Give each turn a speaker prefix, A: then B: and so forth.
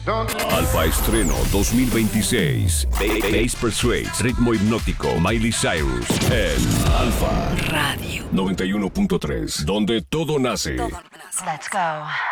A: Alfa Estreno 2026. Bass Persuades, ritmo hipnótico, Miley Cyrus. En Alfa Radio 91.3, donde todo nace.
B: Let's go.